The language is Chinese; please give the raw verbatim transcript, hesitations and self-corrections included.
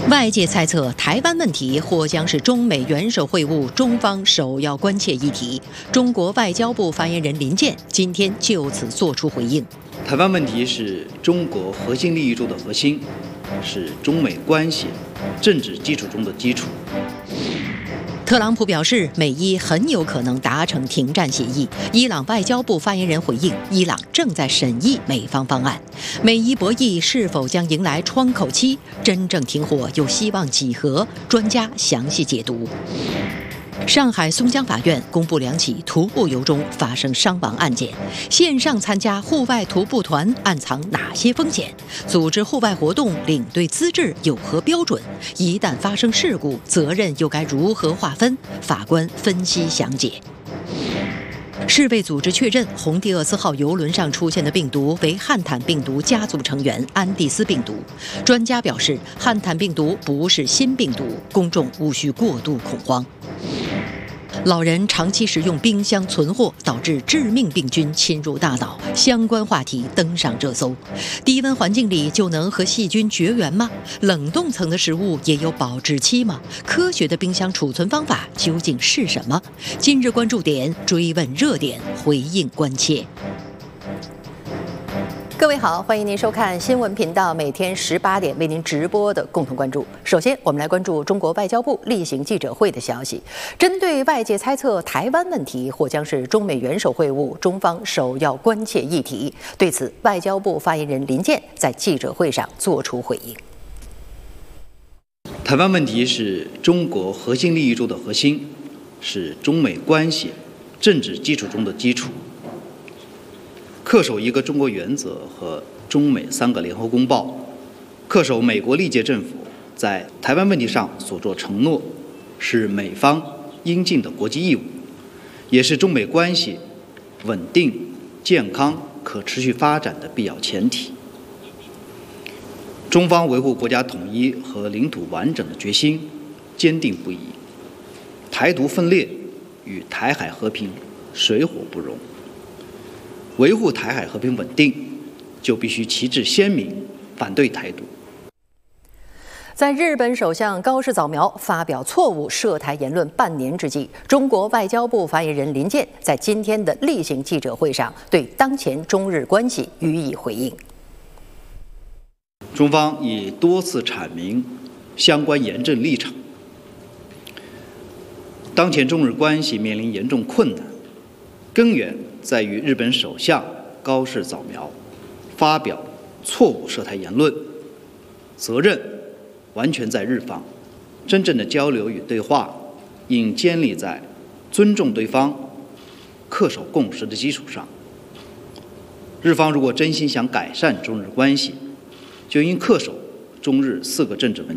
外界猜测，台湾问题或将是中美元首会晤中方首要关切议题。中国外交部发言人林健今天就此作出回应。 台湾问题是中国核心利益中的核心，是中美关系政治基础中的基础。 特朗普表示，美伊很有可能达成停战协议。伊朗外交部发言人回应，伊朗正在审议美方方案。美伊博弈是否将迎来窗口期？真正停火又希望几何？专家详细解读。上海松江法院公布两起徒步游中发生伤亡案件，线上参加户外徒步团暗藏哪些风险？组织户外活动领队资质有何标准？一旦发生事故，责任又该如何划分？法官分析详解。世卫组织确认，红帝厄斯号邮轮上出现的病毒为汉坦病毒家族成员安地斯病毒。专家表示，汉坦病毒不是新病毒，公众无需过度恐慌。老人长期食用冰箱存货，导致致命病菌侵入大脑，相关话题登上热搜。低温环境里就能和细菌绝缘吗？冷冻层的食物也有保质期吗？科学的冰箱储存方法究竟是什么？今日关注点追问热点，回应关切。各位好，欢迎您收看新闻频道每天十八点为您直播的共同关注。首先，我们来关注中国外交部例行记者会的消息。针对外界猜测台湾问题或将是中美元首会晤中方首要关切议题，对此，外交部发言人林健在记者会上作出回应。 台湾问题是中国核心利益中的核心，是中美关系政治基础中的基础。恪守一个中国原则和中美三个联合公报，恪守美国历届政府在台湾问题上所作承诺，是美方应尽的国际义务，也是中美关系稳定、健康、可持续发展的必要前提。中方维护国家统一和领土完整的决心坚定不移，台独分裂与台海和平水火不容。维护台海和平稳定，就必须旗帜鲜明，反对台独。 在日本首相高市早苗发表错误涉台言论半年之际，中国外交部发言人林健在今天的例行记者会上对当前中日关系予以回应。 中方已多次阐明相关严正立场。当前中日关系面临严重困难，根源在于日本首相高市早苗发表错误涉台言论，责任完全在日方。真正的交流与对话应建立在尊重对方、恪守共识的基础上。日方如果真心想改善中日关系，就应恪守中日四个政治文